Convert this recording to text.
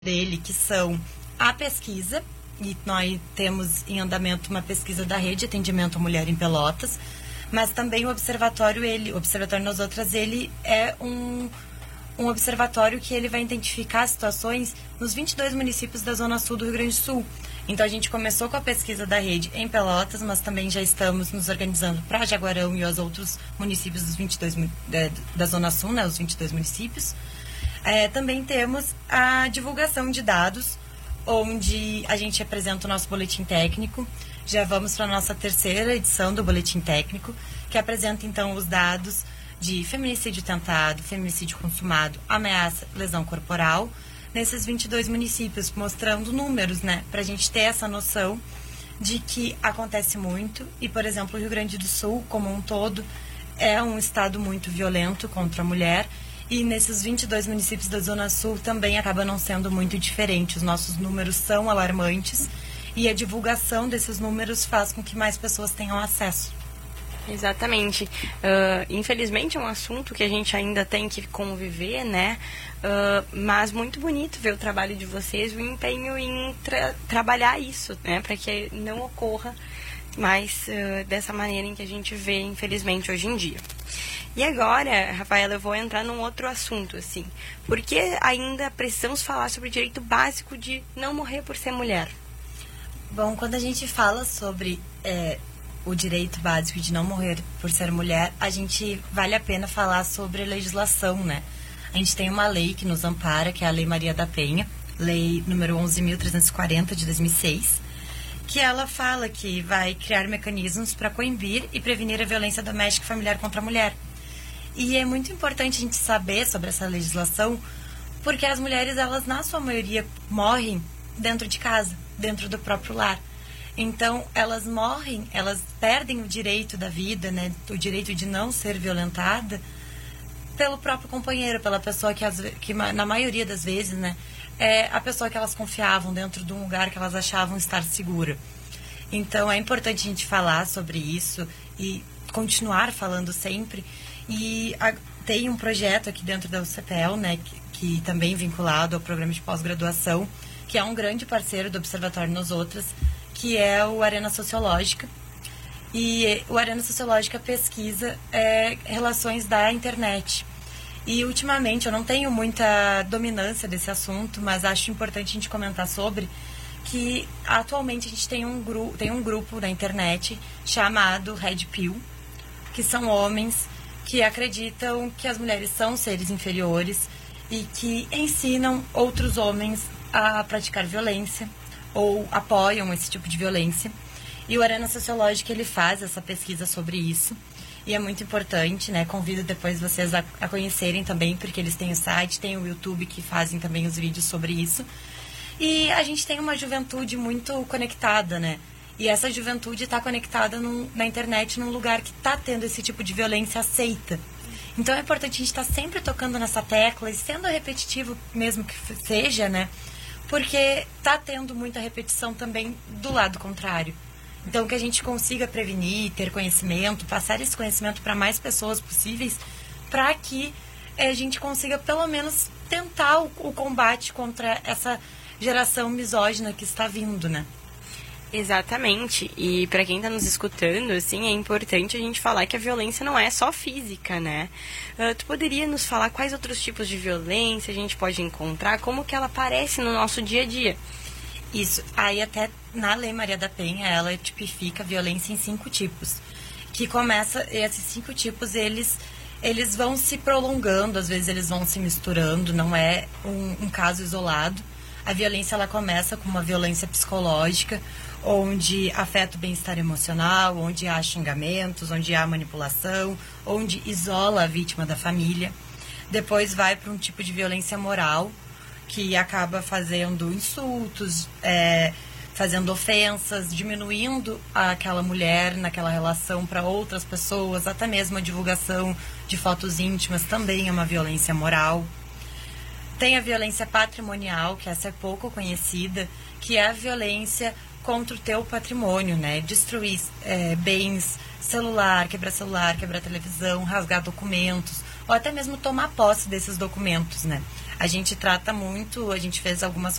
dele, que são a pesquisa, e nós temos em andamento uma pesquisa da Rede Atendimento à Mulher em Pelotas, mas também o Observatório, o Observatório Nós Outras, ele é um observatório que ele vai identificar situações nos 22 municípios da Zona Sul do Rio Grande do Sul. Então a gente começou com a pesquisa da rede em Pelotas, mas também já estamos nos organizando para Jaguarão e os outros municípios dos 22 da Zona Sul, né, os 22 municípios. Também temos a divulgação de dados, onde a gente apresenta o nosso boletim técnico. Já vamos para a nossa terceira edição do boletim técnico, que apresenta então os dados de feminicídio tentado, feminicídio consumado, ameaça, lesão corporal, nesses 22 municípios, mostrando números, né, para a gente ter essa noção de que acontece muito. E, por exemplo, o Rio Grande do Sul, como um todo, é um estado muito violento contra a mulher, e nesses 22 municípios da Zona Sul também acaba não sendo muito diferente. Os nossos números são alarmantes e a divulgação desses números faz com que mais pessoas tenham acesso. Exatamente. Infelizmente é um assunto que a gente ainda tem que conviver, né? Mas muito bonito ver o trabalho de vocês, o empenho em trabalhar isso, né? Para que não ocorra mais dessa maneira em que a gente vê, infelizmente, hoje em dia. E agora, Rafaela, eu vou entrar num outro assunto, assim. Por que ainda precisamos falar sobre o direito básico de não morrer por ser mulher? Bom, quando a gente fala sobre o direito básico de não morrer por ser mulher, a gente vale a pena falar sobre a legislação, né? A gente tem uma lei que nos ampara, que é a Lei Maria da Penha, lei número 11.340 de 2006, que ela fala que vai criar mecanismos para coibir e prevenir a violência doméstica e familiar contra a mulher. E é muito importante a gente saber sobre essa legislação, porque as mulheres, elas na sua maioria morrem dentro de casa, dentro do próprio lar. Então, elas morrem, elas perdem o direito da vida, né, o direito de não ser violentada pelo próprio companheiro, pela pessoa que na maioria das vezes, né, é a pessoa que elas confiavam dentro de um lugar que elas achavam estar segura. Então, é importante a gente falar sobre isso e continuar falando sempre. E tem um projeto aqui dentro da UCPEL, né, que também vinculado ao programa de pós-graduação, que é um grande parceiro do Observatório Nós Outras, que é o Arena Sociológica. E o Arena Sociológica pesquisa relações da internet. E ultimamente, eu não tenho muita dominância desse assunto, mas acho importante a gente comentar sobre que atualmente a gente tem um grupo na internet chamado Red Pill, que são homens que acreditam que as mulheres são seres inferiores e que ensinam outros homens a praticar violência ou apoiam esse tipo de violência. E o Arena Sociológica, ele faz essa pesquisa sobre isso. E é muito importante, né? Convido depois vocês a conhecerem também, porque eles têm o site, tem o YouTube que fazem também os vídeos sobre isso. E a gente tem uma juventude muito conectada, né? E essa juventude está conectada na internet, num lugar que está tendo esse tipo de violência aceita. Então é importante a gente estar sempre tocando nessa tecla e sendo repetitivo mesmo que seja, né? Porque está tendo muita repetição também do lado contrário. Então, que a gente consiga prevenir, ter conhecimento, passar esse conhecimento para mais pessoas possíveis, para que a gente consiga, pelo menos, tentar o combate contra essa geração misógina que está vindo, né? Exatamente. E para quem está nos escutando, assim, é importante a gente falar que a violência não é só física, né? Tu poderia nos falar quais outros tipos de violência a gente pode encontrar, como que ela aparece no nosso dia a dia? Isso. Aí até na Lei Maria da Penha, ela tipifica a violência em 5 tipos. Que começa, esses 5 tipos, eles vão se prolongando, às vezes eles vão se misturando, não é um caso isolado. A violência, ela começa com uma violência psicológica, onde afeta o bem-estar emocional, onde há xingamentos, onde há manipulação, onde isola a vítima da família. Depois vai para um tipo de violência moral, que acaba fazendo insultos, fazendo ofensas, diminuindo aquela mulher naquela relação para outras pessoas, até mesmo a divulgação de fotos íntimas também é uma violência moral. Tem a violência patrimonial, que essa é pouco conhecida, que é a violência contra o teu patrimônio, né? Destruir bens, quebrar televisão, rasgar documentos, ou até mesmo tomar posse desses documentos, né? a gente trata muito, a gente fez algumas